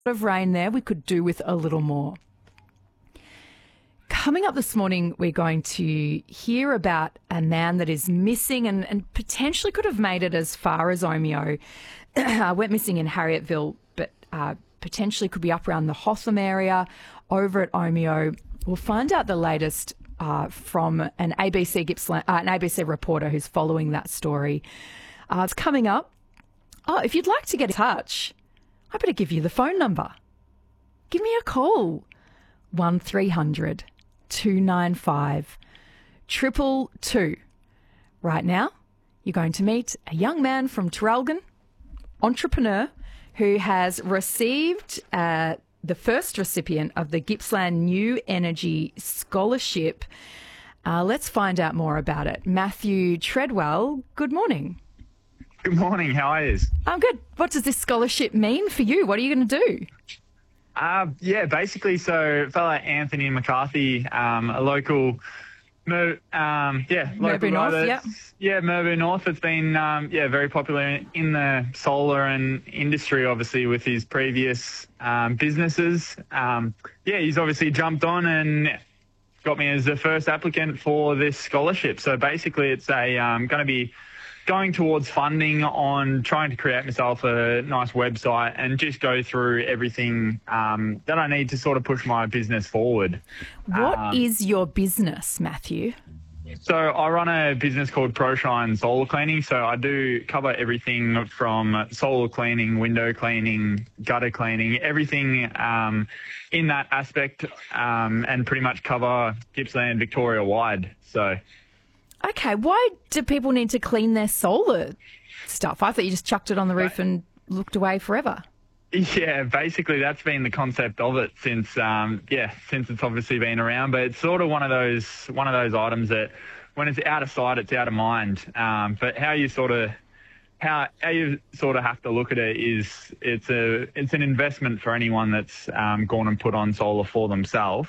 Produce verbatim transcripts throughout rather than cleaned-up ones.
of rain there. We could do with a little more. Coming up this morning, we're going to hear about a man that is missing and, and potentially could have made it as far as Omeo. Went missing in Harrietville, but uh, potentially could be up around the Hotham area, over at Omeo. We'll find out the latest uh, from an A B C Gippsland, uh, an A B C reporter who's following that story. Uh, it's coming up. Oh, if you'd like to get in touch, I better give you the phone number. Give me a call. one three hundred two nine five triple two. Right now, you're going to meet a young man from Traralgon, entrepreneur, who has received uh, the first recipient of the Gippsland New Energy Scholarship. Uh, let's find out more about it. Matthew Treadwell, good morning. Good morning. How are you? I'm good. What does this scholarship mean for you? What are you going to do? Uh, yeah, basically, so fellow Anthony McCarthy, um, a local, Mer, um, yeah, local Merbau North, yeah. Yeah, Merbau North has been, um, yeah, very popular in the solar and industry, obviously, with his previous um, businesses. Um, yeah, he's obviously jumped on and got me as the first applicant for this scholarship. So basically, it's a um, going to be going towards funding on trying to create myself a nice website and just go through everything um, that I need to sort of push my business forward. What um, is your business, Matthew? So I run a business called ProShine Solar Cleaning. So I do cover everything from solar cleaning, window cleaning, gutter cleaning, everything um, in that aspect, um, and pretty much cover Gippsland Victoria wide. So. Okay, why do people need to clean their solar stuff? I thought you just chucked it on the roof and looked away forever. Yeah, basically that's been the concept of it since, um, yeah, since it's obviously been around. But it's sort of one of those one of those items that when it's out of sight, it's out of mind. Um, but how you sort of how how you sort of have to look at it is it's a it's an investment for anyone that's um, gone and put on solar for themselves.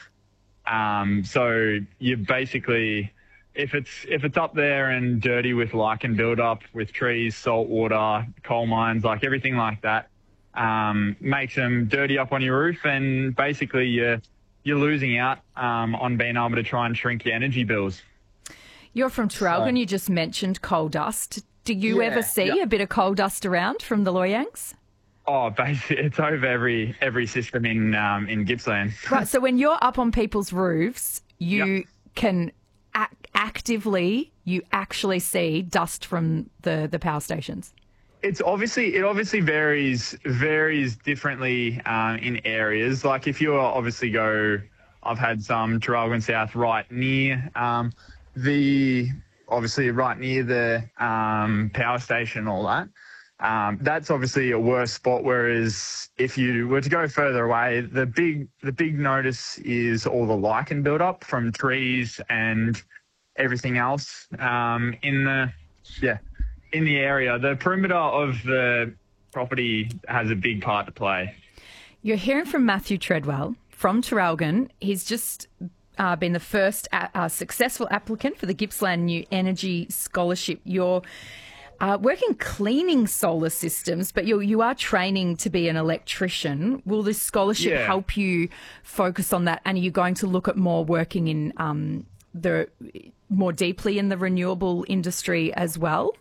Um, so you basically. If it's if it's up there and dirty with lichen buildup, with trees, salt water, coal mines, like everything like that, um, makes them dirty up on your roof, and basically you're you're losing out um, on being able to try and shrink your energy bills. You're from Traralgon. So, you just mentioned coal dust. Do you yeah, ever see yeah. a bit of coal dust around from the Loyangs? Oh, basically, it's over every every system in um, in Gippsland. Right. So when you're up on people's roofs, you Yep. can ac- actively, you actually see dust from the, the power stations. It's obviously it obviously varies varies differently um, in areas. Like if you obviously go, I've had some Traralgon South right near um, the obviously right near the um, power station and all that. Um, that's obviously a worse spot. Whereas if you were to go further away, the big the big notice is all the lichen buildup from trees and everything else um, in the yeah in the area. The perimeter of the property has a big part to play. You're hearing from Matthew Treadwell from Traralgon. He's just uh, been the first a- uh, successful applicant for the Gippsland New Energy Scholarship. You're Uh, working cleaning solar systems, but you you are training to be an electrician. Will this scholarship Yeah. help you focus on that? And are you going to look at more working in um, the more deeply in the renewable industry as well?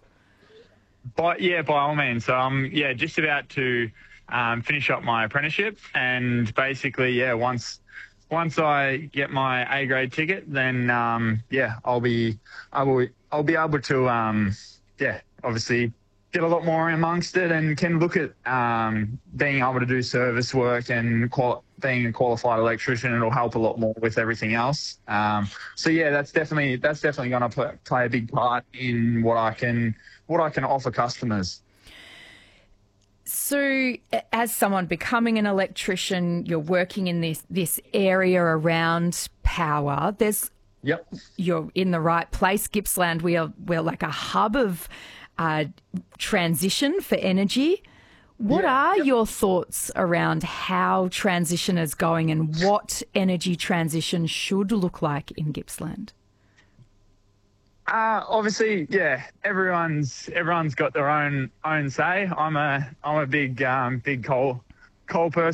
But yeah, by all means. So I'm yeah just about to um, finish up my apprenticeship, and basically yeah once once I get my A grade ticket, then um, yeah I'll be I will I'll be able to um, yeah. obviously get a lot more amongst it, and can look at um, being able to do service work and qual- being a qualified electrician. It'll help a lot more with everything else. Um, so yeah, that's definitely that's definitely going to play, play a big part in what I can what I can offer customers. So, as someone becoming an electrician, you're working in this this area around power. There's Yep. You're in the right place. Gippsland, we are we're like a hub of uh, transition for energy. What Yeah, are yep. your thoughts around how transition is going and what energy transition should look like in Gippsland? Uh, obviously, yeah. Everyone's everyone's got their own own say. I'm a I'm a big um, big coal coal person.